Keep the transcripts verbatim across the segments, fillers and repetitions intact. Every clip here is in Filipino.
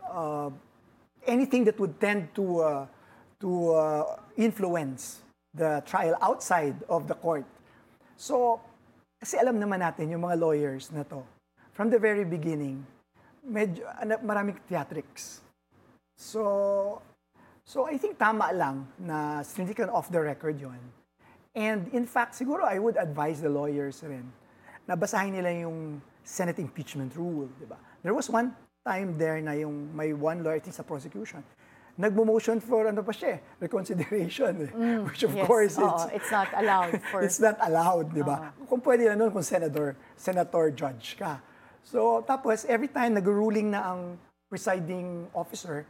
uh, anything that would tend to uh, to uh, influence the trial outside of the court. So, kasi alam naman natin yung mga lawyers na to, from the very beginning, medyo ano, maraming theatrics. So, so I think tama lang na significant off the record yon. And in fact, siguro I would advise the lawyers rin na basahin nila yung Senate impeachment rule, di ba? There was one time there na yung may one lawyer sa prosecution, nagmo-motion for ano pa siya, reconsideration, eh, Mm, which of yes. course Oo, it's, it's not allowed for... it's not allowed, di ba? Kung pwede na nun kung senator, senator judge ka. So, tapos every time nag-ruling na ang presiding officer,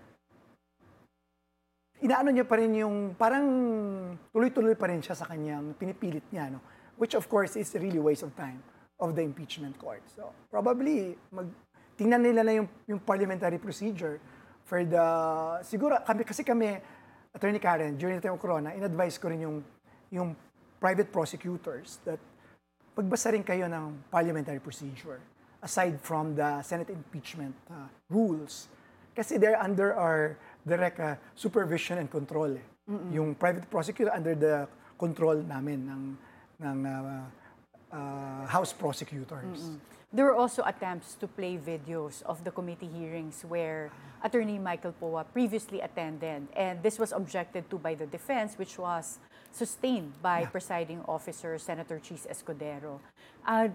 inaano niya pa rin yung, parang tuloy-tuloy pa rin siya sa kanyang pinipilit niya, no? Which of course is really waste of time of the impeachment court. So, probably, mag, tingnan nila na yung, yung parliamentary procedure for the, siguro, kami, kasi kami, Attorney Karen, during the time of Corona, in-advise ko rin yung, yung private prosecutors that pagbasa rin kayo ng parliamentary procedure aside from the Senate impeachment uh, rules. Kasi they're under our direct uh, supervision and control. Eh. Yung private prosecutor under the control namin ng, ng uh, uh, House prosecutors. Mm-mm. There were also attempts to play videos of the committee hearings where Attorney Michael Poa previously attended, and this was objected to by the defense, which was sustained by yeah. presiding officer Senator Chis Escudero. Uh,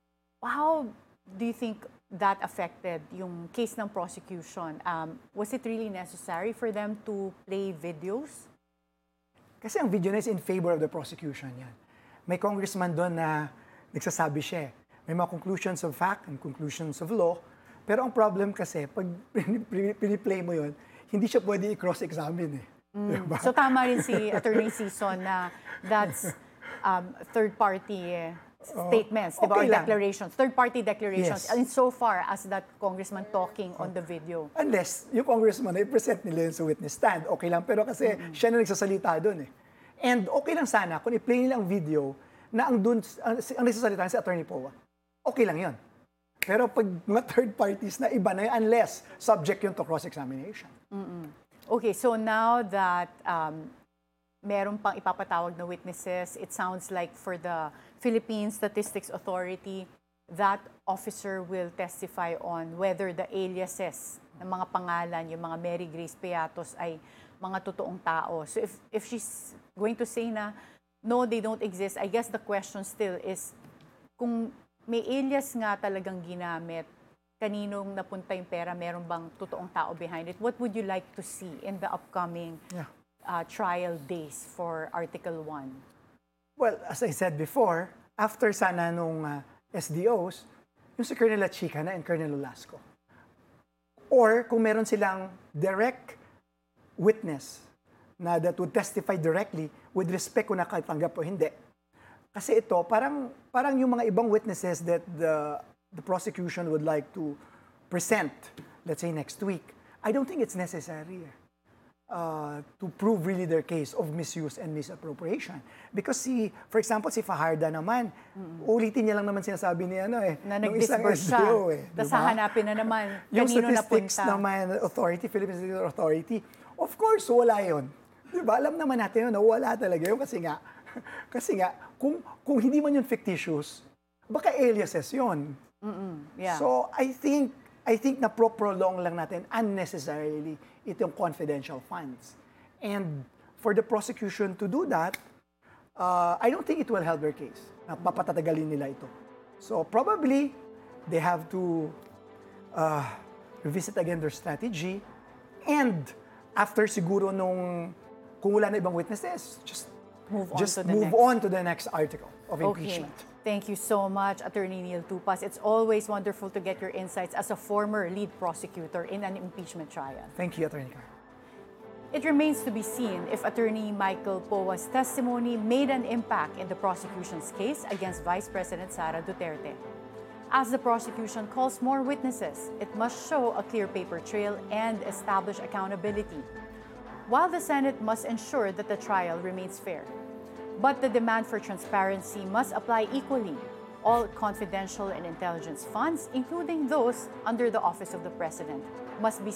how do you think that affected yung case ng prosecution? Um, was it really necessary for them to play videos? Kasi ang video na is in favor of the prosecution yan. May congressman doon na nagsasabi siya, may mga conclusions of fact and conclusions of law, pero ang problem kasi, pag piniplay mo yun, hindi siya pwede i-cross-examine eh. Mm. Diba? So tama rin si Attorney Sison na that's um, third-party eh, statements, oh, diba? okay Or lang. declarations, third-party declarations, Yes. and so far as that congressman talking oh. on the video. Unless yung congressman ay present nila yun sa witness stand, okay lang. Pero kasi mm-hmm. siya na nagsasalita doon eh. And okay lang sana kung i-play nila ang video na ang, dun, ang, ang nagsasalita si Attorney Poa. Okay lang yun. Pero pag mga third parties na iba na yun, unless subject yun to cross-examination. Mm-mm. Okay, so now that um, meron pang ipapatawag na witnesses, it sounds like for the Philippine Statistics Authority, that officer will testify on whether the aliases ng mga pangalan, yung mga Mary Grace Piatos ay mga totoong tao. So if, if she's going to say na, no, they don't exist, I guess the question still is, kung may alias nga talagang ginamit, kaninong napunta yung pera, meron bang totoong tao behind it? What would you like to see in the upcoming yeah. uh, trial days for Article one? Well, as I said before, after sana nung uh, S D Os, yung si Colonel Achica na and Colonel Olasco. Or kung meron silang direct witness na that would testify directly with respect kung nakatanggap o hindi. Kasi ito, parang, parang yung mga ibang witnesses that the, the prosecution would like to present, let's say next week, I don't think it's necessary uh, to prove really their case of misuse and misappropriation. Because si, for example, si Fajarda naman, mm-hmm. ulitin niya lang naman sinasabi niya ano eh, na nag-disburse siya. Eh, Tapos hahanapin na naman, yung kanino statistics napunta. naman, authority, Philippine Statistics Authority, of course, wala yun. Diba? Alam naman natin yun, wala talaga yun kasi nga, kasi nga, kung, kung hindi man yun fictitious, baka aliases yun. Mm-mm, yeah. So, I think, I think na pro-prolong lang natin unnecessarily itong confidential funds. And for the prosecution to do that, uh, I don't think it will help their case. Na papatatagalin nila ito. So, probably, they have to uh, revisit again their strategy. And after siguro nung, kung wala na ibang witnesses, just Move on Just to the move next. on to the next article of Okay. impeachment. Thank you so much, Attorney Neil Tupas. It's always wonderful to get your insights as a former lead prosecutor in an impeachment trial. Thank you, Attorney Karen. It remains to be seen if Attorney Michael Poa's testimony made an impact in the prosecution's case against Vice President Sara Duterte. As the prosecution calls more witnesses, it must show a clear paper trail and establish accountability, while the Senate must ensure that the trial remains fair. But the demand for transparency must apply equally. All confidential and intelligence funds, including those under the Office of the President, must be